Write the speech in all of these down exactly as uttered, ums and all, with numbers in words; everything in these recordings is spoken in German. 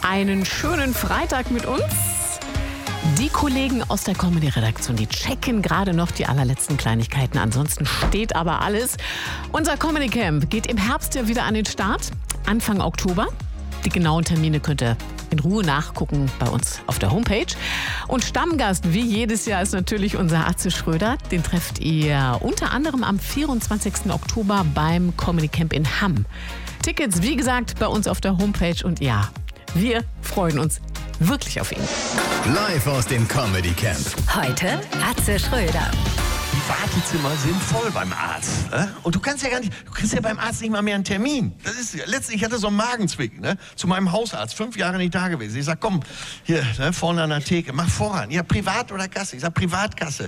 einen schönen Freitag mit uns. Die Kollegen aus der Comedy-Redaktion, die checken gerade noch die allerletzten Kleinigkeiten. Ansonsten steht aber alles. Unser Comedy Camp geht im Herbst ja wieder an den Start, Anfang Oktober. Die genauen Termine könnt ihr in Ruhe nachgucken bei uns auf der Homepage. Und Stammgast, wie jedes Jahr, ist natürlich unser Atze Schröder. Den trefft ihr unter anderem am vierundzwanzigsten Oktober beim Comedy Camp in Hamm. Tickets, wie gesagt, bei uns auf der Homepage. Und ja, wir freuen uns wirklich auf ihn. Live aus dem Comedy Camp. Heute Atze Schröder. Die Wartezimmer sind voll beim Arzt. Ne? Und du kannst ja gar nicht, du kriegst ja beim Arzt nicht mal mehr einen Termin. Das ist, letztlich, ich hatte so einen Magenzwicken, ne? Zu meinem Hausarzt, fünf Jahre nicht da gewesen. Ich sag, komm, hier, ne, vorne an der Theke, mach voran. Ja, Privat oder Kasse? Ich sag, Privatkasse.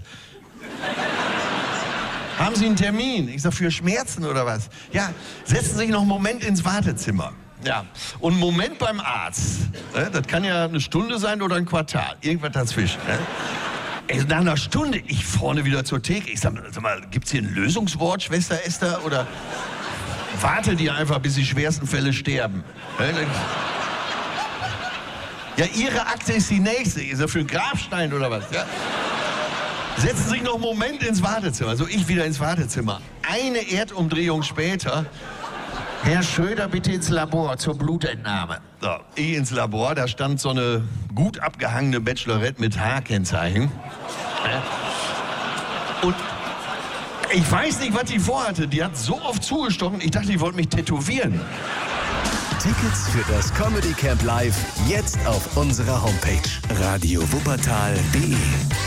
Haben Sie einen Termin? Ich sag, für Schmerzen oder was? Ja, setzen Sie sich noch einen Moment ins Wartezimmer. Ja, und einen Moment beim Arzt. Ne? Das kann ja eine Stunde sein oder ein Quartal. Irgendwas dazwischen. Ne? Ey, nach einer Stunde, ich vorne wieder zur Theke. Ich sag, sag mal, gibt's hier ein Lösungswort, Schwester Esther? Oder wartet ihr einfach, bis die schwersten Fälle sterben? Ja, Ihre Akte ist die nächste. Ist das für einen Grabstein oder was? Ja? Setzen Sie sich noch einen Moment ins Wartezimmer. Also ich wieder ins Wartezimmer. Eine Erdumdrehung später. Herr Schröder, bitte ins Labor zur Blutentnahme. So, ich ins Labor, da stand so eine gut abgehangene Bachelorette mit H-Kennzeichen. Und ich weiß nicht, was die vorhatte. Die hat so oft zugestochen, ich dachte, die wollte mich tätowieren. Tickets für das Comedy Camp Live jetzt auf unserer Homepage radio wuppertal punkt de.